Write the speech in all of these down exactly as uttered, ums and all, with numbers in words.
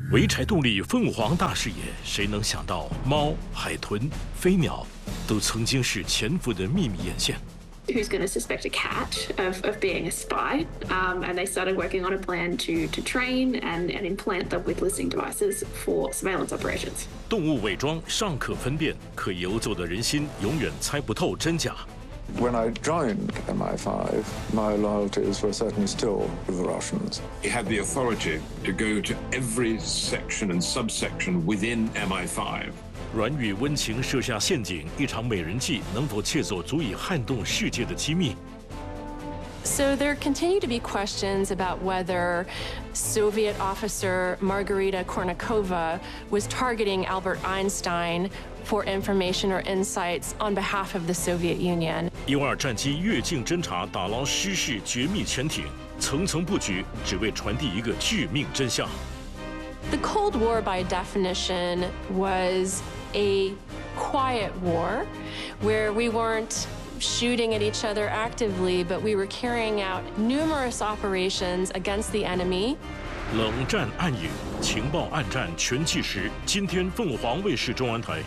潍柴动力凤凰大视野，谁能想到猫、海豚、飞鸟都曾经是潜伏的秘密眼线。 Who's going to suspect a cat of, of being a spy? Um, and they started working on a plan to, to train and, and implant them with listening devices for surveillance operations. 动物伪装尚可分辨，可游走的人心永远猜不透真假。 When I joined M I five, my loyalties were certainly still with the Russians. He had the authority to go to every section and subsection within M I five. 软语温情设下陷阱，一场美人计能否窃走足以撼动世界的机密？ So there continue to be questions about whether Soviet officer Margarita Kornikova was targeting Albert Einstein for information or insights on behalf of the Soviet Union. U 二战机越境侦察打捞失事绝密潜艇，层层布局，只为传递一个致命真相。 The Cold War, by definition, was a quiet war where we weren't shooting at each other actively, but we were carrying out numerous operations against the enemy. 冷战暗影，情报暗战全纪实。今天凤凰卫视中文台。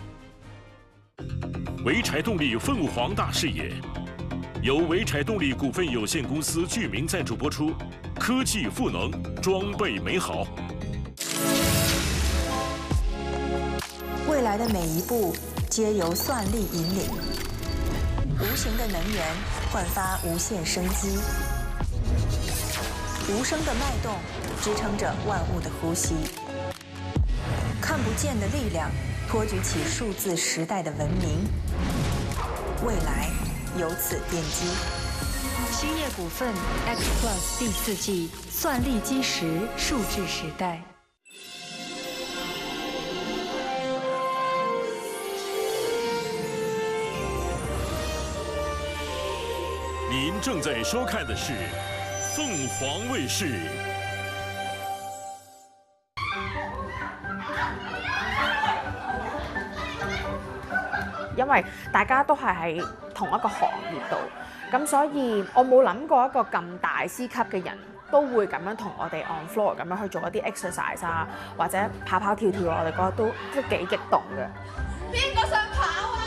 潍柴动力凤凰大视野，由潍柴动力股份有限公司剧名赞助播出。科技赋能，装备美好。 未来的每一步皆由算力引领，无形的能源焕发无限生机，无声的脉动支撑着万物的呼吸，看不见的力量托举起数字时代的文明，未来由此奠基。 兴业股份 X Plus 第四季算力基石数字时代。 您正在收看的是凤凰卫视。 因為大家都係喺同一個行業度，咁所以我冇諗過一個咁大師級嘅人都會咁樣同我哋 on floor 咁樣去做一啲 exercise 啊，或者跑跑跳跳，我哋覺得都都幾激動嘅。邊個想跑啊？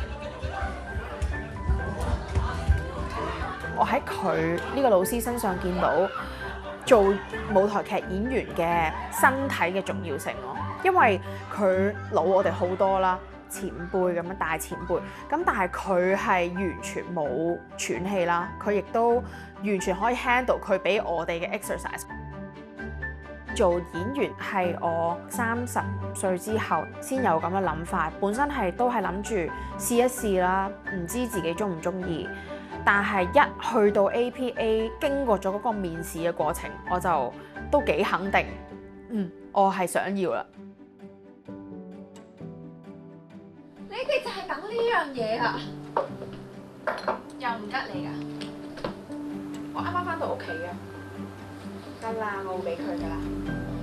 我喺佢呢個老師身上見到做舞台劇演員嘅身體嘅重要性咯，因為佢老我哋好多啦，前輩咁樣大前輩，咁但係佢係完全冇喘氣啦，佢亦都完全可以 handle 佢俾我哋嘅 exercise。做演員係我三十歲之後先有咁嘅諗法，本身係都係諗住試一試啦，唔知自己鍾唔鍾意。 但係一去到 A P A， 經過咗嗰個面試嘅過程，我就都幾肯定，嗯，我係想要啦。 你哋就係等呢樣嘢啊？又唔吉你㗎？我啱啱翻到屋企嘅，得啦，我會俾佢㗎啦。